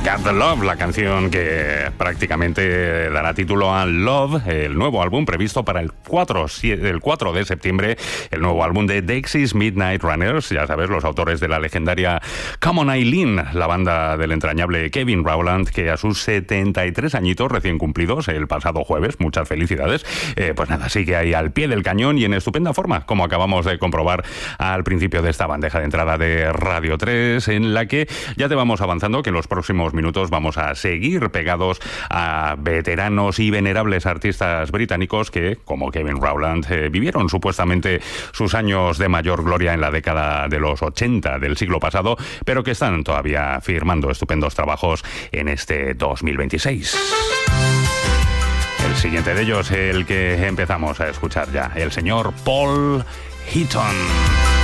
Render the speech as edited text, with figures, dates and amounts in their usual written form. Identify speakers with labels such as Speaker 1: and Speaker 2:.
Speaker 1: Got the Love, la canción que prácticamente dará título a Love, el nuevo álbum previsto para el 4 de septiembre, el nuevo álbum de Dexys Midnight Runners, ya sabes, los autores de la legendaria Come On Eileen, la banda del entrañable Kevin Rowland, que a sus 73 añitos recién cumplidos el pasado jueves, muchas felicidades, pues nada, sigue ahí al pie del cañón y en estupenda forma, como acabamos de comprobar al principio de esta bandeja de entrada de Radio 3, en la que ya te vamos avanzando que en los próximos minutos vamos a seguir pegados a veteranos y venerables artistas británicos que, como Kevin Rowland, vivieron supuestamente sus años de mayor gloria en la década de los 80 del siglo pasado, pero que están todavía firmando estupendos trabajos en este 2026. El siguiente de ellos, el que empezamos a escuchar ya, el señor Paul Heaton.